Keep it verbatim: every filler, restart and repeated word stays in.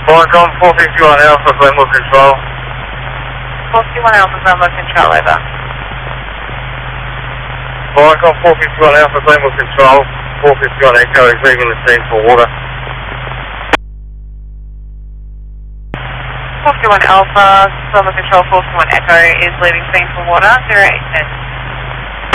Viacom four fifty-one Alpha, Glenwood Control. four fifty-one Alpha, Glenwood Control, over. Viacom four fifty-one Alpha, Glenwood Control. four fifty-one Echo is leaving the scene for water. four fifty-one Alpha, Glenwood Control, four fifty-one Echo is leaving scene for water, zero eight ten.